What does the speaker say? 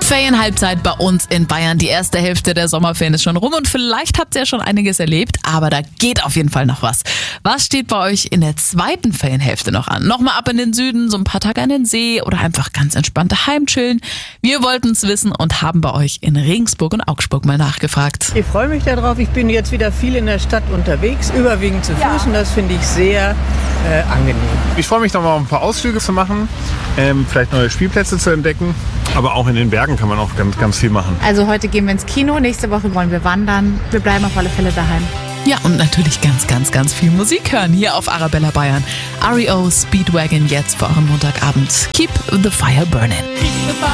Ferienhalbzeit bei uns in Bayern. Die erste Hälfte der Sommerferien ist schon rum und vielleicht habt ihr ja schon einiges erlebt, aber da geht auf jeden Fall noch was. Was steht bei euch in der zweiten Ferienhälfte noch an? Nochmal ab in den Süden, so ein paar Tage an den See oder einfach ganz entspannt daheim chillen? Wir wollten es wissen und haben bei euch in Regensburg und Augsburg mal nachgefragt. Ich freue mich darauf. Ich bin jetzt wieder viel in der Stadt unterwegs, überwiegend zu Fuß und das finde ich sehr angenehm. Ich freue mich noch mal ein paar Ausflüge zu machen, vielleicht neue Spielplätze zu entdecken, aber auch in den Bergen kann man auch ganz, ganz viel machen. Also heute gehen wir ins Kino, nächste Woche wollen wir wandern. Wir bleiben auf alle Fälle daheim. Ja, und natürlich ganz, ganz, ganz viel Musik hören hier auf Arabella Bayern. REO Speedwagon jetzt für euren Montagabend. Keep the fire burning.